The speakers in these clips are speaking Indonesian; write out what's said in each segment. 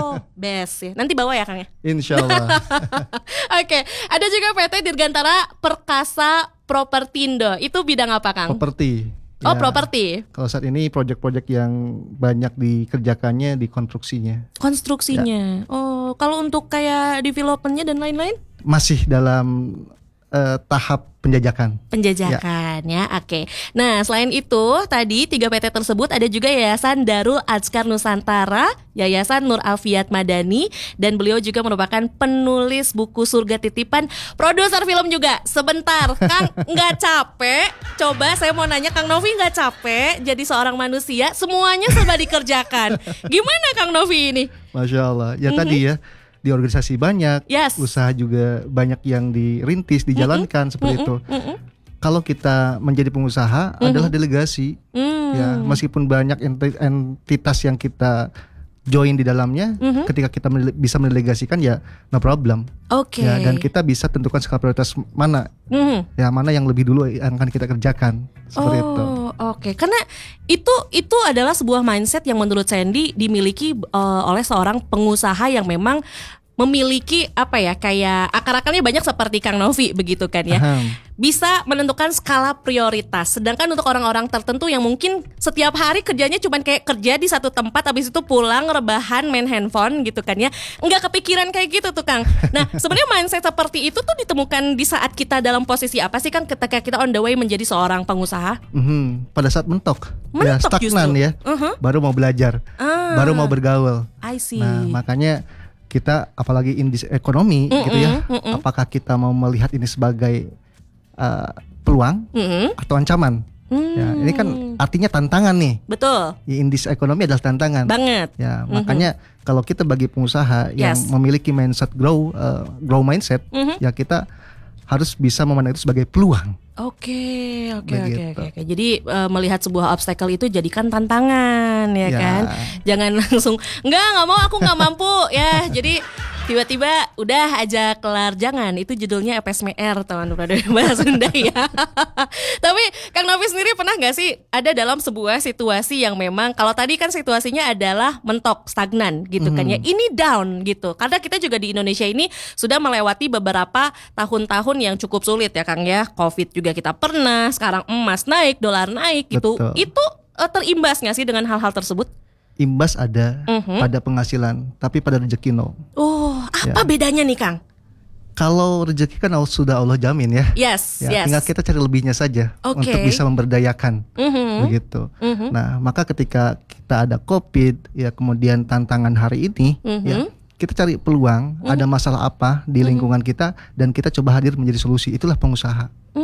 best ya. Nanti bawa ya Kang ya. Insya Allah. Oke, ada juga PT Dirgantara Perkasa Propertindo. Itu bidang apa Kang? Properti. Oh, properti. Kalau saat ini proyek-proyek yang banyak dikerjakannya di konstruksinya. Oh, kalau untuk kayak developmentnya dan lain-lain? Masih dalam tahap penjajakan. Penjajakan ya, oke. Nah, selain itu tadi 3 PT tersebut ada juga Yayasan Darul Adzkar Nusantara, Yayasan Nur Afiat Madani, dan beliau juga merupakan penulis buku Surga Titipan, produser film juga. Sebentar, Kang, nggak capek? Coba saya mau nanya, Kang Novi nggak capek jadi seorang manusia? Semuanya serba dikerjakan. Gimana Kang Novi ini? Masya Allah. Ya tadi ya. Di organisasi banyak, usaha juga banyak yang dirintis, dijalankan seperti itu. Kalau kita menjadi pengusaha adalah delegasi, ya meskipun banyak entitas yang kita join di dalamnya, ketika kita bisa mendelegasikan ya no problem. Oke. Ya, dan kita bisa tentukan skala prioritas mana, ya mana yang lebih dulu yang akan kita kerjakan seperti itu. Oke. Karena itu adalah sebuah mindset yang menurut Sandy dimiliki oleh seorang pengusaha yang memang memiliki apa ya, kayak akar-akarnya banyak seperti Kang Novi begitu kan ya. Bisa menentukan skala prioritas. Sedangkan untuk orang-orang tertentu yang mungkin setiap hari kerjanya cuman kayak kerja di satu tempat, habis itu pulang rebahan main handphone gitu kan ya. Enggak kepikiran kayak gitu tuh Kang. Nah, sebenarnya mindset seperti itu tuh ditemukan di saat kita dalam posisi apa sih Kang ketika kita on the way menjadi seorang pengusaha? Pada saat mentok ya, stagnan justru. Ya. Baru mau belajar, baru mau bergaul. I see. Nah, makanya kita apalagi in this ekonomi gitu ya, apakah kita mau melihat ini sebagai peluang atau ancaman? Ya, ini kan artinya tantangan nih. Betul. In this ekonomi adalah tantangan. Banget. Ya, makanya kalau kita bagi pengusaha yang memiliki mindset grow mindset, ya kita harus bisa memandang itu sebagai peluang. Oke. Jadi melihat sebuah obstacle itu jadikan tantangan ya kan. Jangan langsung nggak mau, aku nggak mampu ya. Jadi tiba-tiba udah aja kelar, jangan. Itu judulnya EPSMR teman-teman bahasa Sunda ya. Tapi Kang Novi sendiri pernah nggak sih ada dalam sebuah situasi yang memang kalau tadi kan situasinya adalah mentok, stagnan gitu kan ya. Ini down gitu. Karena kita juga di Indonesia ini sudah melewati beberapa tahun-tahun yang cukup sulit ya Kang ya. Covid juga kita pernah, sekarang emas naik, dolar naik gitu. Betul. Itu terimbas nggak sih dengan hal-hal tersebut? Imbas ada pada penghasilan, tapi pada rezeki no. Apa bedanya nih Kang? Kalau rezeki kan sudah Allah jamin ya. Yes. Tinggal kita cari lebihnya saja untuk bisa memberdayakan, begitu. Nah, maka ketika kita ada Covid, ya kemudian tantangan hari ini, ya kita cari peluang, ada masalah apa di lingkungan kita, dan kita coba hadir menjadi solusi. Itulah pengusaha.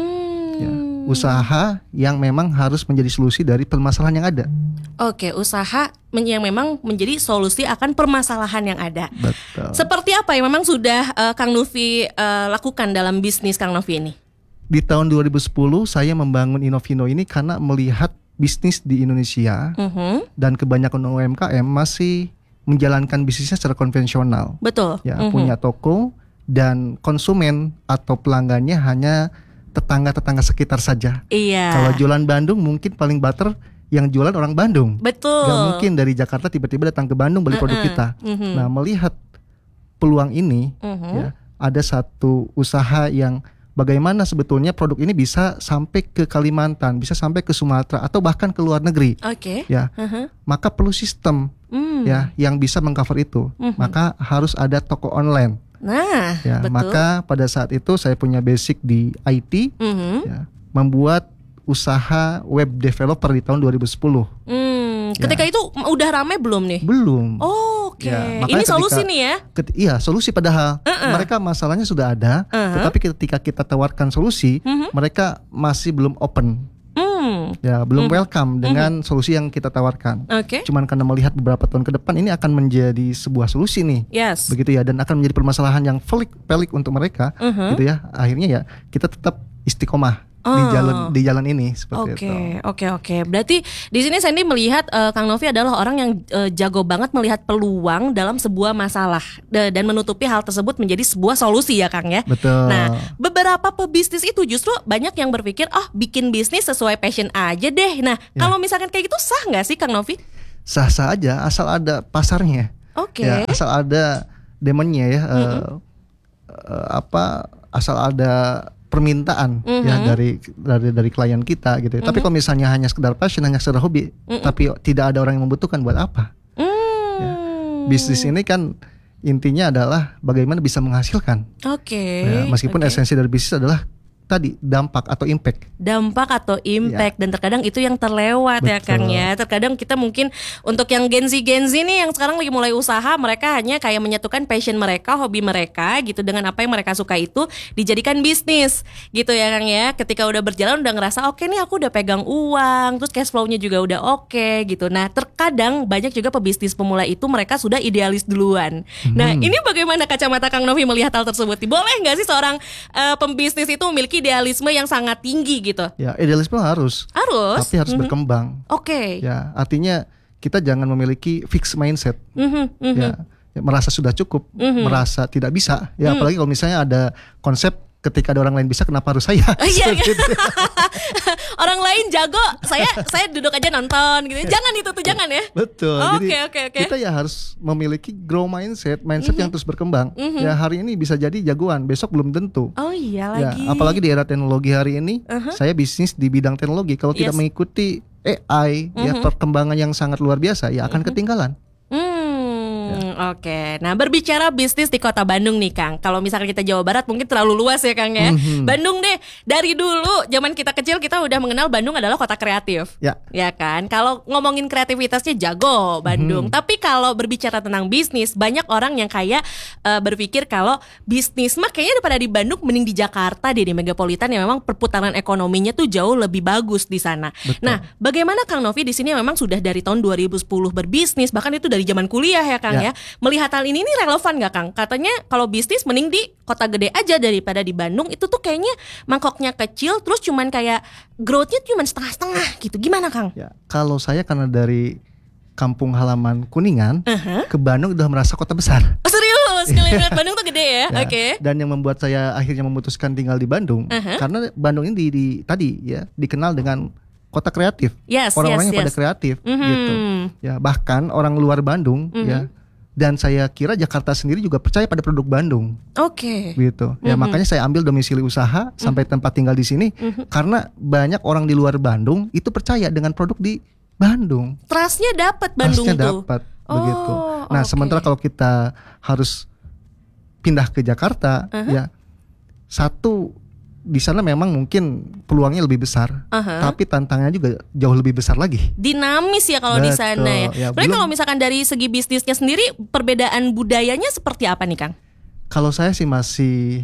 Ya, usaha yang memang harus menjadi solusi dari permasalahan yang ada. Oke, usaha yang memang menjadi solusi akan permasalahan yang ada. Betul. Seperti apa yang memang sudah Kang Novi lakukan dalam bisnis Kang Novi ini? Di tahun 2010 saya membangun Inovino ini karena melihat bisnis di Indonesia dan kebanyakan UMKM masih menjalankan bisnisnya secara konvensional. Betul. Ya, punya toko dan konsumen atau pelanggannya hanya tetangga-tetangga sekitar saja. Iya. Kalau jualan Bandung mungkin paling butter yang jualan orang Bandung. Betul. Gak mungkin dari Jakarta tiba-tiba datang ke Bandung beli produk kita. Nah, melihat peluang ini, ya, ada satu usaha yang bagaimana sebetulnya produk ini bisa sampai ke Kalimantan, bisa sampai ke Sumatera atau bahkan ke luar negeri. Oke. Ya, maka perlu sistem ya yang bisa mengcover itu. Maka harus ada toko online. Nah, ya, betul. Maka pada saat itu saya punya basic di IT, ya, membuat usaha web developer di tahun 2010. Ketika itu udah ramai belum nih? Belum. Oke. Ini solusi nih ya? Iya, solusi padahal mereka masalahnya sudah ada, tetapi ketika kita tawarkan solusi, mereka masih belum open. Ya, belum welcome dengan solusi yang kita tawarkan. Cuman karena melihat beberapa tahun ke depan ini akan menjadi sebuah solusi nih. Yes. Begitu ya, dan akan menjadi permasalahan yang pelik untuk mereka, gitu ya. Akhirnya ya kita tetap istiqomah di jalan ini seperti itu. Oke. Berarti di sini Sandy melihat Kang Novi adalah orang yang jago banget melihat peluang dalam sebuah masalah dan menutupi hal tersebut menjadi sebuah solusi ya Kang ya. Betul. Nah, beberapa pebisnis itu justru banyak yang berpikir bikin bisnis sesuai passion aja deh. Nah, kalau misalkan kayak gitu sah nggak sih Kang Novi? Sah-sah aja asal ada pasarnya. Oke. Ya, asal ada demandnya ya, asal ada permintaan ya dari klien kita gitu. Tapi kalau misalnya hanya sekedar passion, hanya sekedar hobi, tapi tidak ada orang yang membutuhkan, buat apa? Ya. Bisnis ini kan intinya adalah bagaimana bisa menghasilkan. Ya, meskipun esensi dari bisnis adalah tadi dampak atau impact. Dan terkadang itu yang terlewat. Betul. Ya Kang ya. Terkadang kita mungkin untuk yang Gen Z nih yang sekarang lagi mulai usaha, mereka hanya kayak menyatukan passion mereka, hobi mereka gitu dengan apa yang mereka suka itu dijadikan bisnis gitu ya Kang ya. Ketika udah berjalan udah ngerasa oke nih aku udah pegang uang, terus cash flow-nya juga udah oke gitu. Nah, terkadang banyak juga pebisnis pemula itu mereka sudah idealis duluan. Nah, ini bagaimana kacamata Kang Novi melihat hal tersebut? Boleh nggak sih seorang pembisnis itu memiliki idealisme yang sangat tinggi gitu? Ya, idealisme harus. Tapi harus berkembang. Ya, artinya kita jangan memiliki fixed mindset. Ya, merasa sudah cukup, merasa tidak bisa. Ya, apalagi kalau misalnya ada konsep ketika ada orang lain bisa, kenapa harus saya? Iya. Orang lain jago, saya duduk aja nonton gitu. Jangan itu tuh, jangan ya. Betul. Jadi kita ya harus memiliki grow mindset yang terus berkembang. Ya, hari ini bisa jadi jagoan, besok belum tentu. Oh iya ya, lagi. apalagi di era teknologi hari ini, saya bisnis di bidang teknologi. Kalau tidak mengikuti AI, ya perkembangan yang sangat luar biasa, ya akan ketinggalan. Oke. Nah, berbicara bisnis di Kota Bandung nih Kang. Kalau misalkan kita Jawa Barat mungkin terlalu luas ya Kang ya. Bandung deh. Dari dulu zaman kita kecil kita udah mengenal Bandung adalah kota kreatif. Ya kan? Kalau ngomongin kreativitasnya jago Bandung. Tapi kalau berbicara tentang bisnis, banyak orang yang kayak berpikir kalau bisnis mah kayaknya daripada di Bandung mending di Jakarta deh, di megapolitan yang memang perputaran ekonominya tuh jauh lebih bagus di sana. Betul. Nah, bagaimana Kang Novi di sini memang sudah dari tahun 2010 berbisnis, bahkan itu dari zaman kuliah ya Kang ya. Melihat hal ini relevan gak Kang? Katanya kalau bisnis mending di kota gede aja daripada di Bandung. Itu tuh kayaknya mangkoknya kecil, terus cuman kayak growth-nya cuman setengah-setengah gitu. Gimana Kang? Ya, kalau saya karena dari kampung halaman Kuningan ke Bandung udah merasa kota besar. Oh, serius? Kalian lihat Bandung tuh gede ya? Oke. Dan yang membuat saya akhirnya memutuskan tinggal di Bandung karena Bandung ini tadi ya dikenal dengan kota kreatif. Orang-orangnya pada kreatif gitu. Ya, bahkan orang luar Bandung ya. Dan saya kira Jakarta sendiri juga percaya pada produk Bandung. Gitu. Ya, makanya saya ambil domisili usaha sampai tempat tinggal di sini karena banyak orang di luar Bandung itu percaya dengan produk di Bandung. Trustnya dapat Bandung tuh. Begitu. Nah, sementara kalau kita harus pindah ke Jakarta, ya satu di sana memang mungkin peluangnya lebih besar, tapi tantangannya juga jauh lebih besar lagi. Dinamis ya kalau di sana ya. Berarti kalau misalkan dari segi bisnisnya sendiri, perbedaan budayanya seperti apa nih Kang? Kalau saya sih masih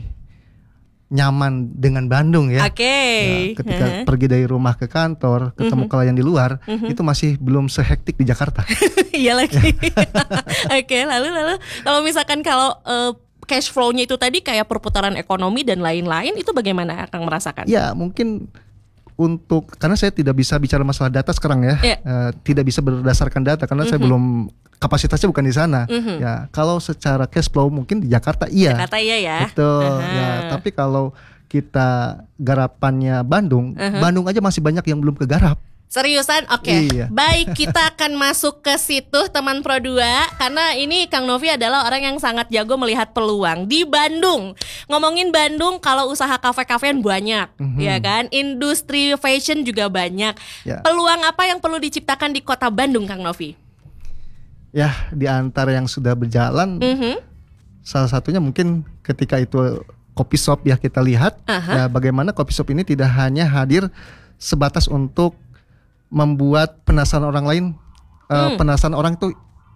nyaman dengan Bandung ya. Ya, ketika pergi dari rumah ke kantor, ketemu klien di luar, itu masih belum sehektik di Jakarta. Iya lagi. Lalu kalau misalkan cash flow-nya itu tadi kayak perputaran ekonomi dan lain-lain, itu bagaimana Kang merasakan? Ya, mungkin karena saya tidak bisa bicara masalah data sekarang ya. Tidak bisa berdasarkan data karena saya belum, kapasitasnya bukan di sana. Ya, kalau secara cash flow mungkin di Jakarta iya. Jakarta iya ya. Betul. Ya, tapi kalau kita garapannya Bandung, Bandung aja masih banyak yang belum kegarap. Seriusan? Oke. Iya. Baik, kita akan masuk ke situ teman Pro2, karena ini Kang Novi adalah orang yang sangat jago melihat peluang di Bandung. Ngomongin Bandung, kalau usaha kafe-kafean banyak, ya kan? Industri fashion juga banyak. Peluang apa yang perlu diciptakan di Kota Bandung, Kang Novi? Ya, di antara yang sudah berjalan, salah satunya mungkin ketika itu kopi shop ya kita lihat, ya bagaimana kopi shop ini tidak hanya hadir sebatas untuk membuat penasaran orang lain, penasaran orang itu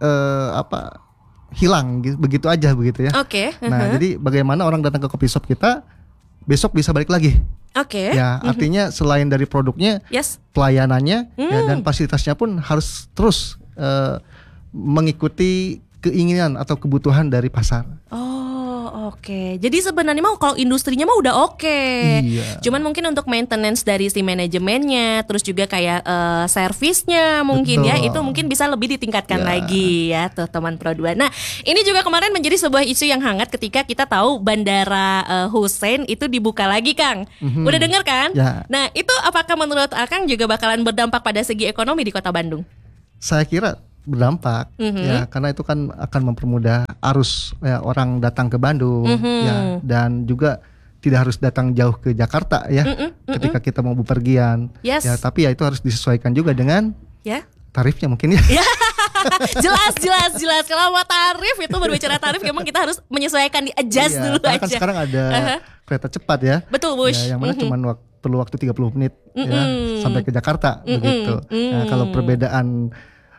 hilang begitu aja begitu ya. Nah, jadi bagaimana orang datang ke coffee shop kita besok bisa balik lagi. Ya, artinya selain dari produknya, pelayanannya ya, dan fasilitasnya pun harus terus mengikuti keinginan atau kebutuhan dari pasar. Jadi sebenarnya mau kalau industrinya mah udah Iya. Cuman mungkin untuk maintenance dari si manajemennya, terus juga kayak servisnya mungkin. Betul. Ya itu mungkin bisa lebih ditingkatkan lagi ya tuh teman Pro2. Nah, ini juga kemarin menjadi sebuah isu yang hangat ketika kita tahu Bandara Hussein itu dibuka lagi Kang. Udah dengar kan? Nah, itu apakah menurut Akang juga bakalan berdampak pada segi ekonomi di Kota Bandung? Saya kira berdampak ya, karena itu kan akan mempermudah arus ya, orang datang ke Bandung ya, dan juga tidak harus datang jauh ke Jakarta ya ketika kita mau bepergian ya, tapi ya itu harus disesuaikan juga dengan tarifnya mungkin ya. jelas kalau mau tarif itu, berbicara tarif memang kita harus menyesuaikan, di-adjust dulu aja. Kan sekarang ada kereta cepat ya. Betul, Bush. Ya, yang mana cuma perlu waktu 30 menit ya, sampai ke Jakarta begitu. Nah, kalau perbedaan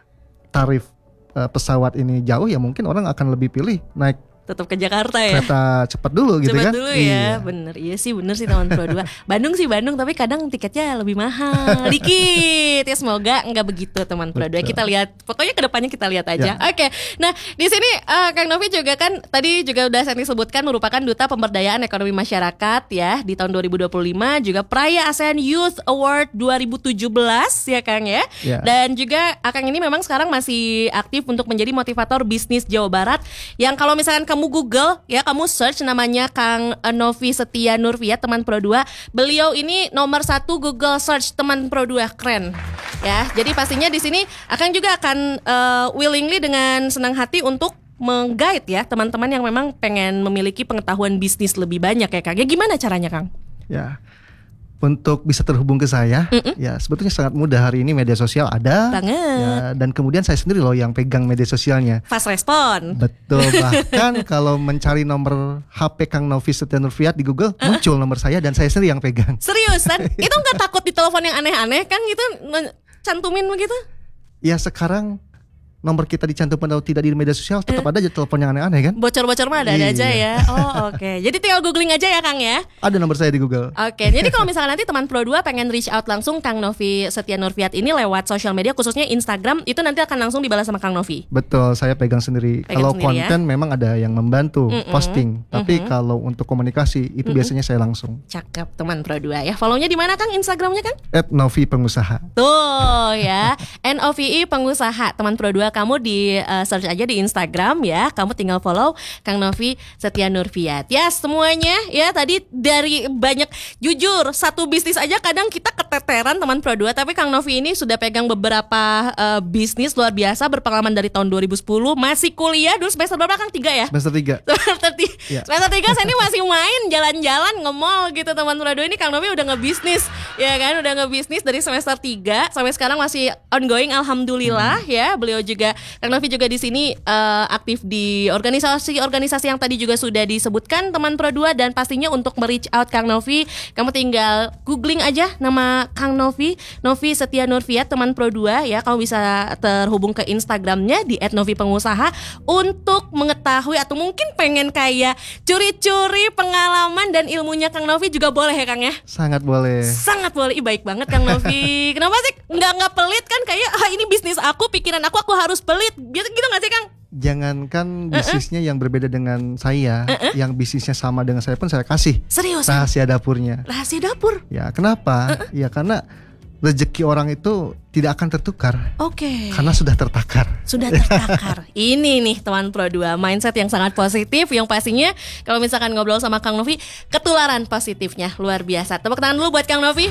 tarif pesawat ini jauh ya, mungkin orang akan lebih pilih naik tetap ke Jakarta ya. Kereta cepat dulu gitu kan. Cepat dulu ya, bener. Iya sih bener sih teman Pro 2. Bandung sih Bandung, tapi kadang tiketnya lebih mahal dikit. Ya semoga enggak begitu teman Pro 2. Kita lihat, pokoknya kedepannya kita lihat aja. Oke. Nah di sini Kang Novi juga kan tadi juga udah saya sebutkan merupakan Duta Pemberdayaan Ekonomi Masyarakat ya di tahun 2025, juga Peraya ASEAN Youth Award 2017 ya Kang ya. Dan juga Kang ini memang sekarang masih aktif untuk menjadi motivator bisnis Jawa Barat, yang kalau misalkan kamu Google ya, kamu search namanya Kang Novi Setia Nurfiat teman Pro 2. Beliau ini nomor 1 Google search teman Pro 2, keren. Ya, jadi pastinya di sini Akang juga akan willingly dengan senang hati untuk meng-guide ya teman-teman yang memang pengen memiliki pengetahuan bisnis lebih banyak ya Kang. Ya gimana caranya Kang? Ya. Untuk bisa terhubung ke saya, ya sebetulnya sangat mudah. Hari ini media sosial ada, ya, dan kemudian saya sendiri loh yang pegang media sosialnya. Fast respon. Betul, bahkan kalau mencari nomor HP Kang Novi Setia Nurfiat di Google, muncul nomor saya dan saya sendiri yang pegang. Seriusan? Itu nggak takut di telepon yang aneh-aneh kan gitu, cantumin begitu? Ya sekarang nomor kita dicantumkan atau tidak di media sosial, tetap ada aja telepon yang aneh-aneh kan. Bocor-bocor mah ada aja ya. Oh oke. Jadi tinggal googling aja ya Kang ya. Ada nomor saya di Google. Oke. Jadi kalau misalkan nanti teman Pro 2 pengen reach out langsung Kang Novi Setia Nurfiat ini lewat sosial media, khususnya Instagram, itu nanti akan langsung dibalas sama Kang Novi. Betul, saya pegang sendiri. Kalau konten memang ada yang membantu posting, tapi kalau untuk komunikasi itu biasanya saya langsung. Cakep teman Pro 2 ya. Follow-nya di mana Kang Instagramnya Kang? @novi_pengusaha. Tuh ya. NOVI Pengusaha teman Pro 2, kamu di search aja di Instagram ya. Kamu tinggal follow Kang Novi Setia Nurfiat. Ya semuanya ya, tadi dari banyak, jujur satu bisnis aja kadang kita keteteran teman Pro 2, tapi Kang Novi ini sudah pegang beberapa bisnis luar biasa, berpengalaman dari tahun 2010, masih kuliah dulu semester berapa Kang? 3 ya? Semester 3. Semester 3 saya ini masih main jalan-jalan nge-mall gitu teman Pro 2. Ini Kang Novi udah ngebisnis ya kan, udah ngebisnis dari semester 3 sampai sekarang masih ongoing, alhamdulillah ya. Beliau juga, Kang Novi juga di sini aktif di organisasi yang tadi juga sudah disebutkan teman Pro 2, dan pastinya untuk me-reach out Kang Novi, kamu tinggal googling aja nama Kang Novi Setia Nurfiat teman Pro 2 ya. Kamu bisa terhubung ke Instagramnya di @novipengusaha untuk mengetahui atau mungkin pengen kayak curi-curi pengalaman dan ilmunya Kang Novi juga boleh ya Kang ya. Sangat boleh. Sangat boleh. Baik banget Kang Novi. Kenapa sih nggak pelit kan, kayak ini bisnis aku, pikiran aku harus pelit gitu nggak sih Kang? Jangankan bisnisnya yang berbeda dengan saya, yang bisnisnya sama dengan saya pun saya kasih. Serius? Rahasia dapurnya. Rahasia dapur? Ya kenapa? Ya karena rezeki orang itu tidak akan tertukar. Oke. Karena sudah tertakar. Sudah tertakar. Ini nih teman Pro 2, mindset yang sangat positif, yang pastinya kalau misalkan ngobrol sama Kang Novi, ketularan positifnya luar biasa. Tepuk tangan dulu buat Kang Novi.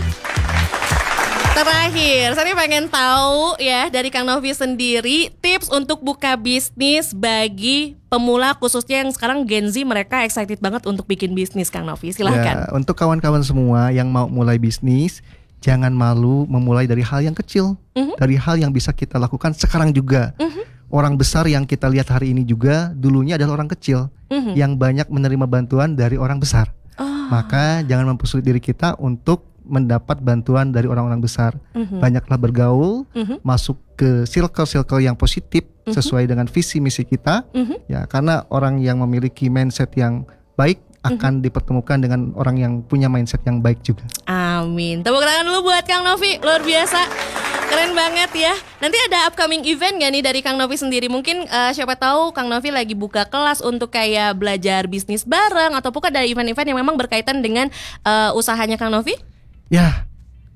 Terakhir, saya pengen tahu ya dari Kang Novi sendiri, tips untuk buka bisnis bagi pemula, khususnya yang sekarang Gen Z, mereka excited banget untuk bikin bisnis Kang Novi. Silahkan. Ya, untuk kawan-kawan semua yang mau mulai bisnis, jangan malu memulai dari hal yang kecil, dari hal yang bisa kita lakukan sekarang juga. Orang besar yang kita lihat hari ini juga dulunya adalah orang kecil yang banyak menerima bantuan dari orang besar. Maka jangan mempersulit diri kita untuk mendapat bantuan dari orang-orang besar. Banyaklah bergaul, masuk ke circle-circle yang positif sesuai dengan visi misi kita. Ya, karena orang yang memiliki mindset yang baik akan dipertemukan dengan orang yang punya mindset yang baik juga. Amin. Tepuk tangan dulu buat Kang Novi, luar biasa. Keren banget ya. Nanti ada upcoming event gak nih dari Kang Novi sendiri? Mungkin siapa tahu Kang Novi lagi buka kelas untuk kayak belajar bisnis bareng, ataupun ada event-event yang memang berkaitan dengan usahanya Kang Novi? Ya.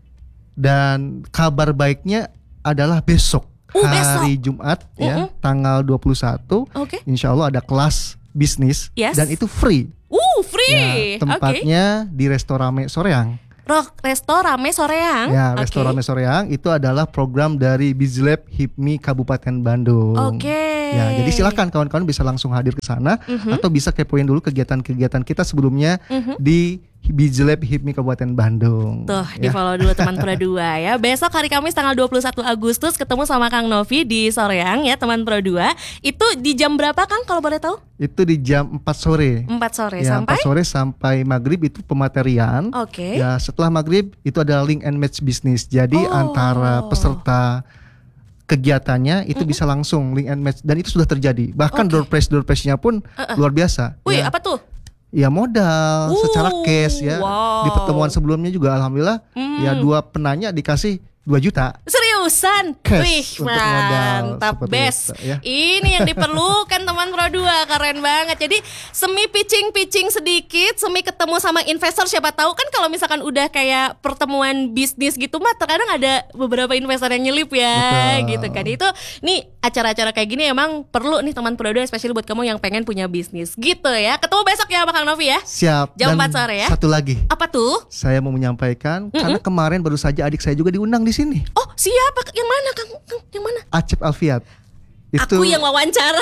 Dan kabar baiknya adalah besok, hari Jumat ya, tanggal 21. Insya Allah ada kelas bisnis dan itu free. Free. Ya, tempatnya di Restorame Soreang. Resto Rame Soreang. Ya, Resto Rame Soreang itu adalah program dari Bizlab HIPMI Kabupaten Bandung. Ya, jadi silakan kawan-kawan bisa langsung hadir ke sana atau bisa kepoin dulu kegiatan-kegiatan kita sebelumnya di Bizlab HIPMI Kabupaten Bandung. Tuh, di follow dulu teman Pro 2 ya. Besok hari Kamis tanggal 21 Agustus ketemu sama Kang Novi di Soreang ya teman Pro 2. Itu di jam berapa Kang kalau boleh tahu? Itu di jam 4 sore. 4 sore ya, sampai? 4 sore sampai maghrib itu pematerian. Ya, setelah maghrib itu ada link and match bisnis. Jadi antara peserta kegiatannya itu bisa langsung link and match dan itu sudah terjadi. Bahkan door prize-nya pun luar biasa. Wih, ya. apa tuh? Ya modal secara cash ya. Di pertemuan sebelumnya juga alhamdulillah ya 2 penanya dikasih 2 juta. Seriusan? Wih, mantap, best ya. Ini yang diperlukan teman Pro 2, keren banget. Jadi semi pitching sedikit, semi ketemu sama investor. Siapa tahu kan kalau misalkan udah kayak pertemuan bisnis gitu mah terkadang ada beberapa investor yang nyelip ya. Betul. Gitu kan. Itu nih acara-acara kayak gini emang perlu nih teman Pro 2, especially buat kamu yang pengen punya bisnis gitu ya. Ketemu besok ya sama Kang Novi ya. Siap. Jam 4 sore ya. Satu lagi. Apa tuh? Saya mau menyampaikan karena kemarin baru saja adik saya juga diundang di sini. Oh, siapa? Yang mana Kang? Yang mana? Acep Alfiat. Itu aku yang wawancara.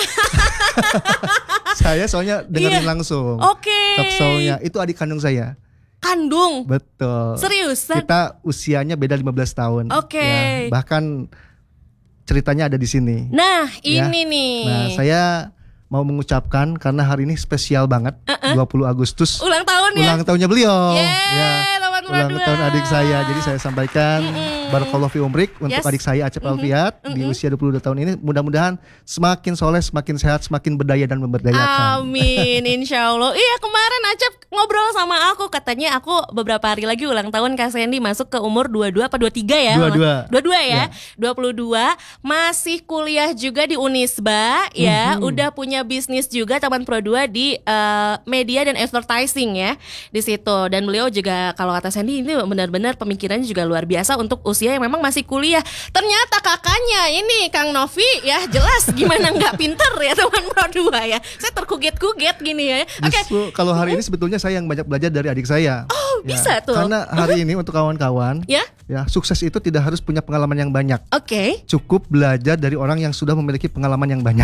Saya soalnya dengerin langsung. Talk show-nya itu adik kandung saya. Kandung? Betul. Seriusan? Kita usianya beda 15 tahun. Ya, bahkan ceritanya ada di sini. Nah, ya. Ini nih. Nah, saya mau mengucapkan karena hari ini spesial banget 20 Agustus. Ulang tahun ya. Ulang tahunnya beliau. Ya. Ulang tahun adik saya. Jadi saya sampaikan barakallahu fi umrik untuk adik saya Acep Alfiat di usia 22 tahun ini. Mudah-mudahan semakin soleh, semakin sehat, semakin berdaya dan memberdayakan. Amin, insya Allah. Iya, kemarin Acep ngobrol sama aku, katanya aku beberapa hari lagi ulang tahun Kak Sandy, masuk ke umur 22 apa 23 ya? 22 ya. 22, masih kuliah juga di Unisba ya. Udah punya bisnis juga teman Pro 2 di media dan advertising ya di situ. Dan beliau juga kalau kata Sandy ini benar-benar pemikirannya juga luar biasa untuk usia yang memang masih kuliah. Ternyata kakaknya ini Kang Novi ya jelas gimana nggak pinter ya teman Pro 2 ya. Saya terkuget-kuget gini ya. Justru kalau hari ini sebetulnya saya yang banyak belajar dari adik saya. Oh, ya, bisa tuh. Karena hari ini untuk kawan-kawan ya, sukses itu tidak harus punya pengalaman yang banyak. Cukup belajar dari orang yang sudah memiliki pengalaman yang banyak.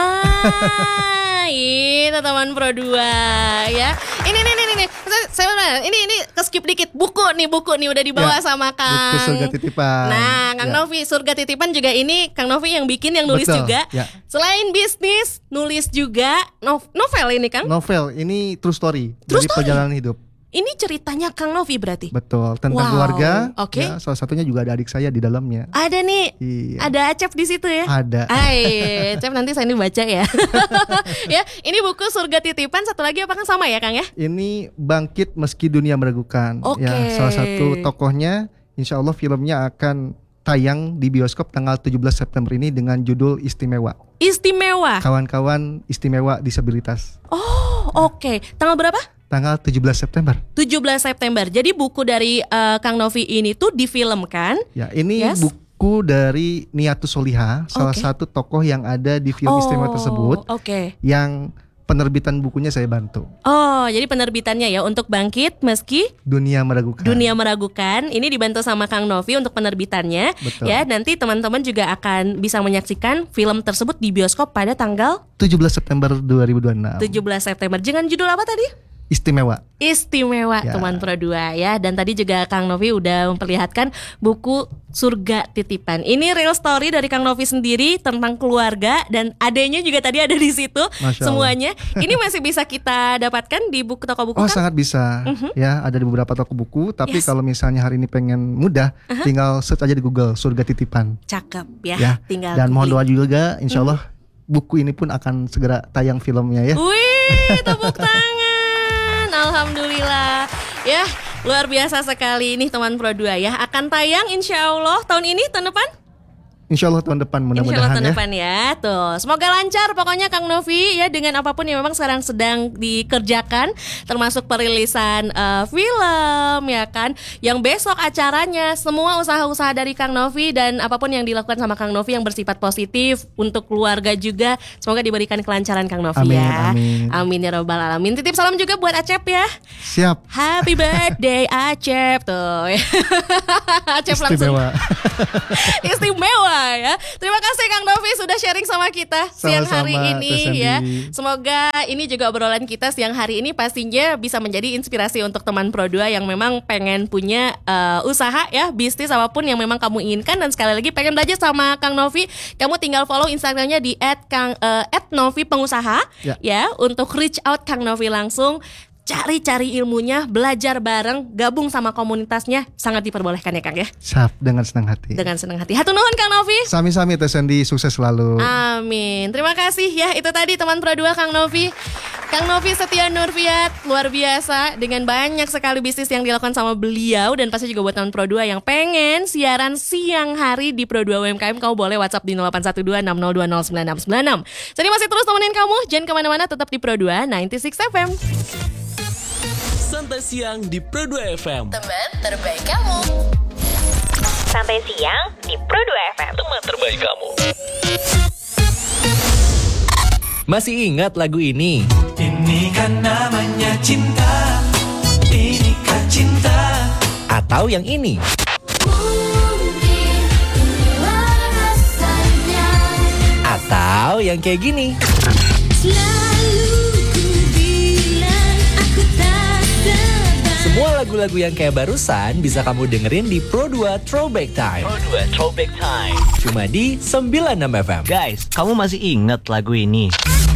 Itu teman Pro 2 ya. Ini keskip dikit buku nih udah dibawa sama Kang. Buku Surga Titipan. Nah, Kang Novi Surga Titipan juga ini Kang Novi yang bikin, yang nulis juga. Selain bisnis, nulis juga novel ini Kang. Novel ini true story dari perjalanan hidup. Ini ceritanya Kang Novi berarti? Betul, tentang keluarga. Ya, salah satunya juga ada adik saya di dalamnya. Ada nih. Iya. Ada Acep di situ ya? Ada. Acep nanti saya baca ya. Ya, ini buku Surga Titipan, satu lagi apa Kang, sama ya Kang ya? Ini Bangkit Meski Dunia Meragukan. Ya, salah satu tokohnya, insya Allah filmnya akan tayang di bioskop tanggal 17 September ini dengan judul Istimewa. Istimewa? Kawan-kawan istimewa disabilitas. Oh, tanggal berapa? Tanggal 17 September. 17 September. Jadi buku dari Kang Novi ini tuh difilmkan. Ya, ini buku dari Niatus Soliha, salah satu tokoh yang ada di film istimewa tersebut. Yang penerbitan bukunya saya bantu. Oh, jadi penerbitannya ya untuk Bangkit Meski Dunia Meragukan. Dunia Meragukan. Ini dibantu sama Kang Novi untuk penerbitannya. Betul. Ya, nanti teman-teman juga akan bisa menyaksikan film tersebut di bioskop pada tanggal 17 September 2026. 17 September. Dengan judul apa tadi? Istimewa ya. Teman Pro 2 ya. Dan tadi juga Kang Novi udah memperlihatkan buku Surga Titipan. Ini real story dari Kang Novi sendiri tentang keluarga, dan adanya juga tadi ada di situ. Semuanya. Ini masih bisa kita dapatkan di buku toko buku kan? Sangat bisa. Ya, ada di beberapa toko buku, tapi kalau misalnya hari ini pengen mudah, tinggal search aja di Google Surga Titipan. Cakep ya. Tinggal dan mohon doa juga, insya Allah buku ini pun akan segera tayang filmnya ya. Wih, tepuk tangan. Alhamdulillah. Ya, luar biasa sekali ini teman Pro 2 ya. Akan tayang insya Allah tahun ini, tahun depan? Insya Allah tahun depan mudah-mudahan tahun depan ya. Tuh, semoga lancar pokoknya Kang Novi ya dengan apapun yang memang sekarang sedang dikerjakan, termasuk perilisan film ya kan. Yang besok acaranya, semua usaha-usaha dari Kang Novi dan apapun yang dilakukan sama Kang Novi yang bersifat positif untuk keluarga juga, semoga diberikan kelancaran Kang Novi ya. Amin ya robbal alamin. Titip salam juga buat Acep ya. Siap. Happy birthday Acep tuh. Acep istimewa. Istimewa ya. Terima kasih Kang Novi sudah sharing sama kita siang hari ini ya. Semoga ini juga obrolan kita siang hari ini pastinya bisa menjadi inspirasi untuk teman Pro2 yang memang pengen punya usaha ya, bisnis apapun yang memang kamu inginkan. Dan sekali lagi pengen belajar sama Kang Novi, kamu tinggal follow Instagramnya di @novi_pengusaha ya untuk reach out Kang Novi langsung. Cari ilmunya, belajar bareng, gabung sama komunitasnya, sangat diperbolehkan ya Kang ya. Siap, dengan senang hati. Dengan senang hati. Hatur nuhun Kang Novi. Sami-sami Teh Sandy, sukses selalu. Amin. Terima kasih ya. Itu tadi teman Pro2 Kang Novi. Kang Novi Setia Nurfiat, luar biasa dengan banyak sekali bisnis yang dilakukan sama beliau. Dan pasti juga buat teman Pro2 yang pengen siaran siang hari di Pro2 UMKM, kamu boleh WhatsApp di 081260209696. Jadi masih terus temenin kamu, jangan kemana-mana, tetap di Pro2 96 FM. Santai siang di Pro2 FM. Teman terbaik kamu. Santai siang di Pro2 FM. Teman terbaik kamu. Masih ingat lagu ini? Ini kan namanya cinta. Ini kan cinta. Atau yang ini? Mungkin inilah rasanya. Atau yang kayak gini? Semua lagu-lagu yang kayak barusan bisa kamu dengerin di Pro2 Throwback Time. Pro2 Throwback Time. Cuma di 96 FM. Guys, kamu masih ingat lagu ini?